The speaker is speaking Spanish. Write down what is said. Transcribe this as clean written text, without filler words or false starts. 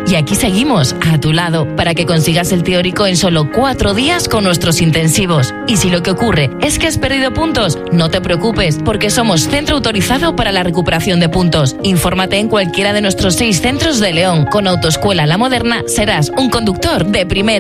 Y aquí seguimos, a tu lado, para que consigas el teórico en solo 4 días con nuestros intensivos. Y si lo que ocurre es que has perdido puntos, no te preocupes, porque somos centro autorizado para la recuperación de puntos. Infórmate en cualquiera de nuestros 6 centros de León. Con Autoescuela La Moderna serás un conductor de primera.